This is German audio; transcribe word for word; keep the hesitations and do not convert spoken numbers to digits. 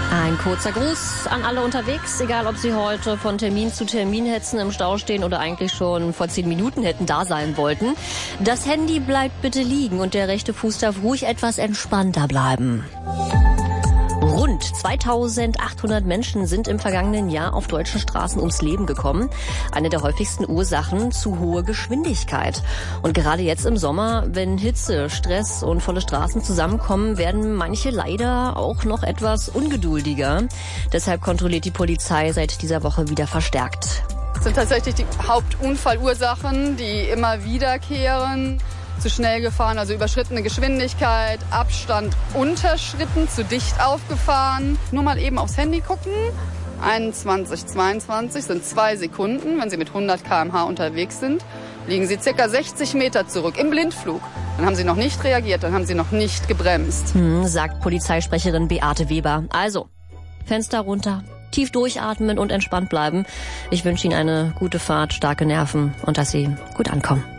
Ein kurzer Gruß an alle unterwegs, egal ob Sie heute von Termin zu Termin hetzen, im Stau stehen oder eigentlich schon vor zehn Minuten hätten da sein wollten. Das Handy bleibt bitte liegen und der rechte Fuß darf ruhig etwas entspannter bleiben. Rund zweitausendachthundert Menschen sind im vergangenen Jahr auf deutschen Straßen ums Leben gekommen. Eine der häufigsten Ursachen: zu hohe Geschwindigkeit. Und gerade jetzt im Sommer, wenn Hitze, Stress und volle Straßen zusammenkommen, werden manche leider auch noch etwas ungeduldiger. Deshalb kontrolliert die Polizei seit dieser Woche wieder verstärkt. Das sind tatsächlich die Hauptunfallursachen, die immer wiederkehren. Zu schnell gefahren, also überschrittene Geschwindigkeit, Abstand unterschritten, zu dicht aufgefahren. Nur mal eben aufs Handy gucken. einundzwanzig zweiundzwanzig sind zwei Sekunden. Wenn Sie mit hundert Kilometer pro Stunde unterwegs sind, liegen Sie circa sechzig Meter zurück im Blindflug. Dann haben Sie noch nicht reagiert, dann haben Sie noch nicht gebremst. Hm, sagt Polizeisprecherin Beate Weber. Also, Fenster runter, tief durchatmen und entspannt bleiben. Ich wünsche Ihnen eine gute Fahrt, starke Nerven und dass Sie gut ankommen.